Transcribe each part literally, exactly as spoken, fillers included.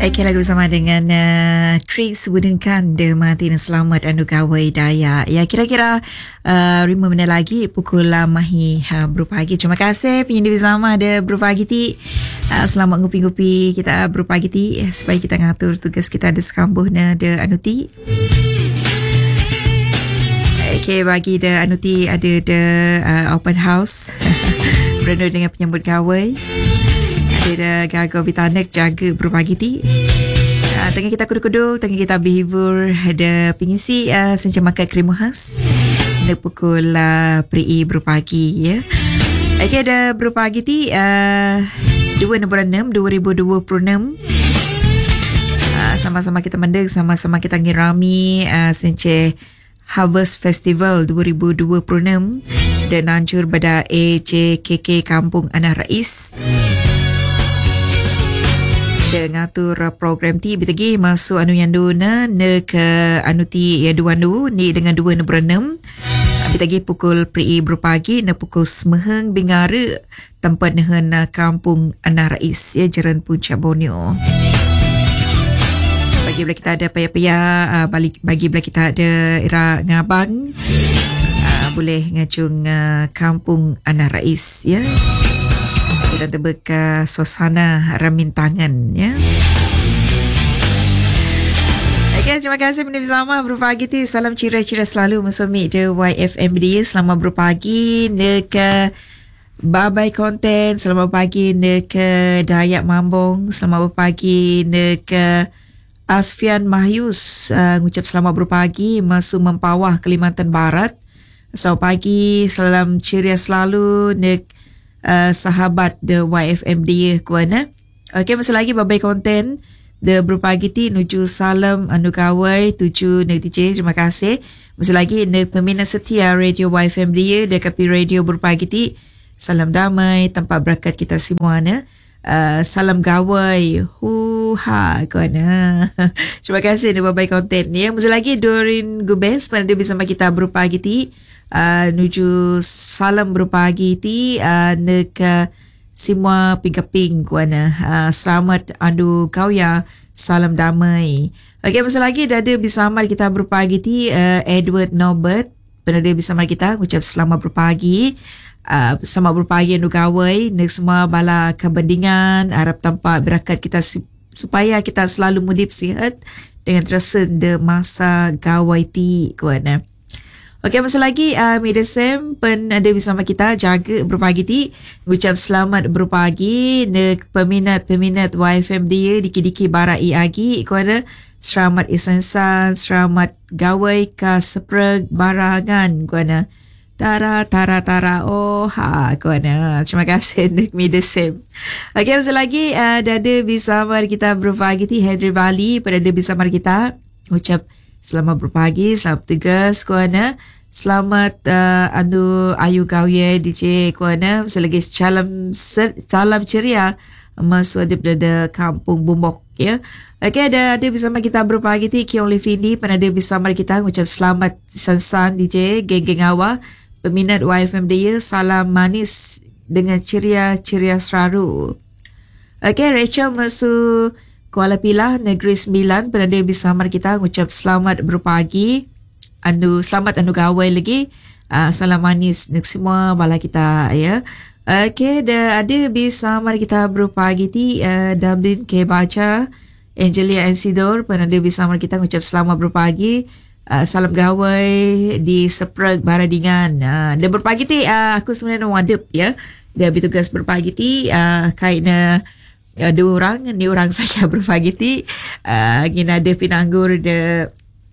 Okay, lagu bersama dengan uh, Chris Woodenkan De Martin Selamat Anu Gawai Daya. Ya, kira-kira uh, lima minit lagi pukul uh, mahi uh, berpagi. Terima kasih penyindir bersama ada berpagi ti. Uh, selamat ngupi-ngupi kita berpagi ti supaya kita ngatur tugas kita ada sekambuh na de anu ti. Okay, bagi de anu ti ada de uh, open house. Berendu dengan penyambut gawai. Ada gagal bitanek jaga berbagi ti. Uh, tengah kita kudu-kudu, tengah kita berhibur, ada pengisi uh, senja makan krema khas. Ada pukul uh, peri berbagi ya. Okay, ada berbagi ti uh, dua bulan enam dua ribu dua puluh enam. Uh, sama-sama kita mendek, sama-sama kita ngirami uh, senja Harvest Festival dua ribu dua puluh enam dan anjur pada A J K K Kampung Anak Rais. Ngatur program ti bitagi masuk anu yang dona ne ke anu ti ya dua anu ni dengan dua nombor enam bitagi pukul pri berpagi ne pukul semeheng bingara tempat nehen Kampung Anak Rais ya Jalan Puncak Borneo. Bagi bila kita ada payah-payah bagi bagi bila kita ada era ngabang boleh ngacung Kampung Anak Rais ya. Kita terbuka suasana ramintangan ya. Okay, terima kasih penuh bersama berpagi ti. Salam cira-cira selalu mesumi de Y F M dia. Selamat berpagi ke Babai Konten. Selamat pagi ke Dayak Mambong. Selamat berpagi ke Asfian Mahyus. Uh, ngucap selamat berpagi masuk Mempawah Kalimantan Barat. Selamat pagi, salam ceria selalu nek Uh, sahabat the Y F M dia kuana. Okey, masa lagi Babai Konten the berpagi ti nuju salam anu kawai tuju nek D J. Terima kasih. Masa lagi nek peminat setia radio Y F M dia dekat radio berpagi ti. Salam damai tempat berkat kita semua na. Uh, salam gawai. Hu ha kuana. Terima kasih nek Babai Konten ya. Masa lagi Dorin Gubes pada dia bersama kita berpagi ti. Uh, nuju salam berpagi ti uh, nek semua pingkaping kuana uh, selamat adu kau ya salam damai. Okey, masa lagi dah ada bersama kita berpagi ti uh, Edward Norbert pernah dia bersama kita ucap selamat berpagi uh, selamat berpagi anu gawai nek semua bala kebendingan harap tanpa berakat kita supaya kita selalu mudip sihat dengan terasa de masa gawai ti kuana. Okey, masa lagi uh, Media Sam pen ada bersama kita jaga berpagi ti ucap selamat berpagi nek peminat-peminat Y F M dia diki-diki bara i agi kuana selamat isensan selamat gawai ka sepreg barangan kuana tara tara tara oh ha kuana. Terima kasih nek Media Sam. Okey, masa lagi uh, ada bersama kita berpagi ti Henry Bali pada ada bersama kita ucap selamat berpagi, selamat tugas kuana. Selamat uh, anu ayu gawai D J kuana. Selagi salam salam ceria masuk ada pada Kampung Bumbok ya. Okey, ada ada bersama kita berpagi ti Kiong Levindi pada ada bersama kita ucap selamat sansan D J geng-geng awak peminat Y F M dia salam manis dengan ceria-ceria selalu. Okey, Rachel masuk Kuala Pilah Negeri Sembilan pada dia bersama kita ucap selamat berpagi anu selamat anu gawai lagi uh, salam manis nek semua bala kita ya. Okey, dah ada bersama kita berpagi ti uh, Dublin K Baca Angelia Ansidor pada dia bersama kita ucap selamat berpagi uh, salam gawai di Sepreg Baradingan. Uh, dan berpagi ti uh, aku sebenarnya wadep ya. Dia bertugas berpagi ti uh, kaitna ya, dua orang, ni orang saja berpagi ti. Uh, gina ada pinanggur de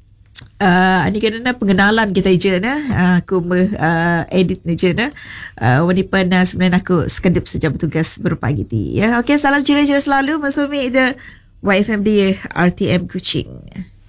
uh, ni kena pengenalan kita je na. Uh, aku uh, edit ni je na. Uh, wanipan uh, sebenarnya aku sekedip saja bertugas berpagi ti. Ya, okey, salam ceria-ceria selalu masuk mi de Y F M D R T M Kuching.